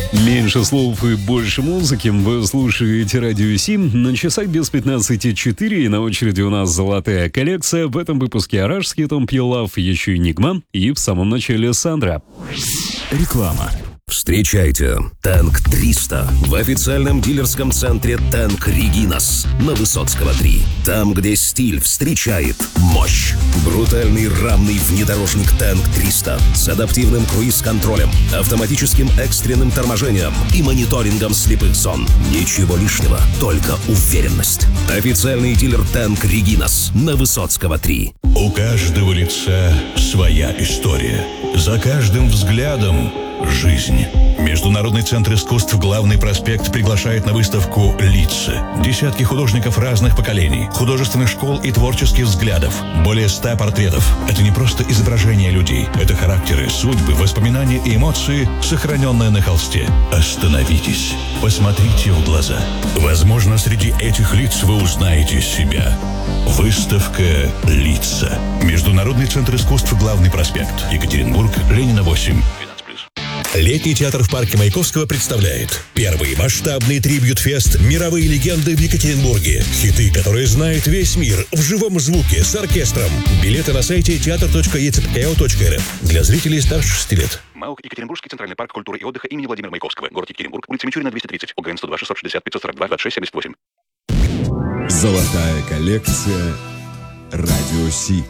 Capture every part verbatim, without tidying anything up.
Меньше слов и больше музыки. Вы слушаете Радио Сим. На часах без пятнадцати четыре, и на очереди у нас золотая коллекция. В этом выпуске Арашский Том Пилав, еще и Нигма, и в самом начале Сандра. Реклама. Встречайте Танк триста в официальном дилерском центре Танк Регинас на Высоцкого три. Там, где стиль встречает мощь. Брутальный рамный внедорожник Танк триста с адаптивным круиз-контролем, автоматическим экстренным торможением и мониторингом слепых зон. Ничего лишнего, только уверенность. Официальный дилер Танк Регинас на Высоцкого три. У каждого лица своя история. За каждым взглядом жизнь. Международный центр искусств «Главный проспект» приглашает на выставку «Лица». Десятки художников разных поколений, художественных школ и творческих взглядов. Более ста портретов. Это не просто изображения людей. Это характеры, судьбы, воспоминания и эмоции, сохраненные на холсте. Остановитесь. Посмотрите в глаза. Возможно, среди этих лиц вы узнаете себя. Выставка «Лица». Международный центр искусств «Главный проспект». Екатеринбург, Ленина, восемь. Летний театр в парке Маяковского представляет первый масштабный трибьют-фест «Мировые легенды» в Екатеринбурге. Хиты, которые знает весь мир, в живом звуке, с оркестром. Билеты на сайте театр точка е цэ пэ ка о точка эр эф для зрителей старше шести лет. МАУК Екатеринбургский центральный парк культуры и отдыха имени Владимира Маяковского. Город Екатеринбург, улица Мичурина, двести тридцать, ОГН сто два шестьсот шестьдесят пятьсот сорок два двадцать шесть семьдесят восемь. Золотая коллекция Радио Си.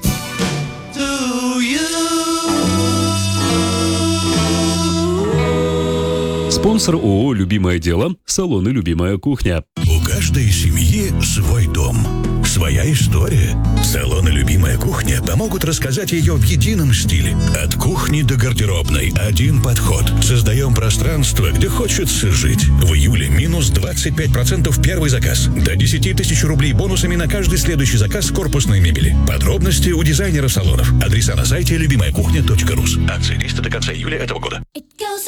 Спонсор ООО «Любимое дело», салоны «Любимая кухня». У каждой семьи свой дом, своя история. Салоны «Любимая кухня» помогут рассказать ее в едином стиле. От кухни до гардеробной один подход. Создаем пространство, где хочется жить. В июле минус двадцать пять процентов первый заказ. До десять тысяч рублей бонусами на каждый следующий заказ корпусной мебели. Подробности у дизайнеров салонов. Адреса на сайте любимая кухня точка рус. Акция действует до конца июля этого года.